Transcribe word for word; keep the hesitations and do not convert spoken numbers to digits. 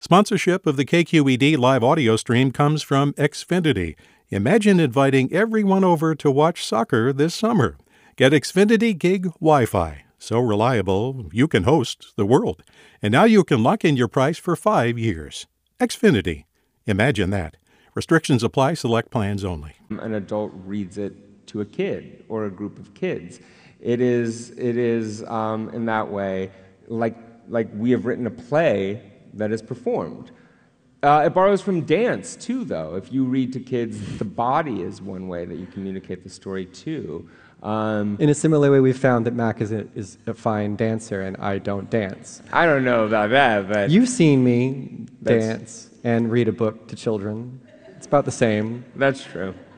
Sponsorship of the K Q E D live audio stream comes from Xfinity. Imagine inviting everyone over to watch soccer this summer. Get Xfinity Gig Wi-Fi. So reliable, you can host the world. And now you can lock in your price for five years. Xfinity. Imagine that. Restrictions apply. Select plans only. An adult reads it to a kid or a group of kids. It is, it is um, in that way, like, like we have written a play that is performed. Uh, it borrows from dance, too, though. If you read to kids, the body is one way that you communicate the story, too. Um, In a similar way, we've found that Mac is a, is a fine dancer, and I don't dance. I don't know about that, but... You've seen me dance and read a book to children. It's about the same. That's true.